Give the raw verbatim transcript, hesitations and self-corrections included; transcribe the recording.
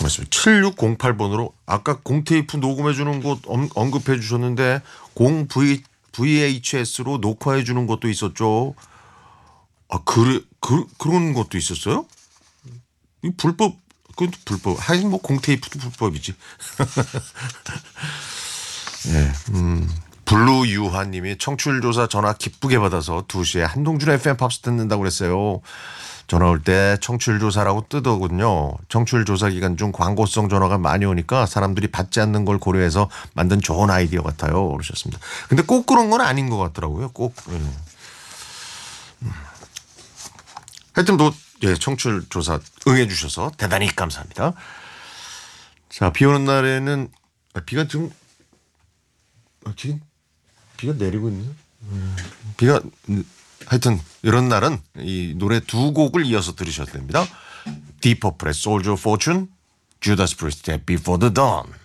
맞습니다. 칠육공팔 번으로 아까 공테이프 녹음해 주는 곳 언급해 주셨는데 공 브이에이치에스로 녹화해 주는 것도 있었죠. 아, 그래, 그, 그런 것도 있었어요? 이 불법, 그건 불법. 하긴 뭐 공테이프도 불법이지. 네, 음. 블루 유하님이 청취율조사 전화 기쁘게 받아서 두 시에 한동준 에프엠 팝스 듣는다고 그랬어요. 전화 올 때 청취율조사라고 뜨더군요. 청취율조사 기간 중 광고성 전화가 많이 오니까 사람들이 받지 않는 걸 고려해서 만든 좋은 아이디어 같아요. 그러셨습니다. 근데 꼭 그런 건 아닌 것 같더라고요. 꼭. 예. 음. 하여튼 뭐 예, 청취율조사 응해 주셔서 대단히 감사합니다. 자, 비 오는 날에는 아, 비가 지금 아, 지금 비가 내리고 있네요. 음, 비가 하여튼 이런 날은 이 노래 두 곡을 이어서 들으셔야 됩니다. 디퍼플의 Soldier of Fortune, Judas Priest의 Before the Dawn.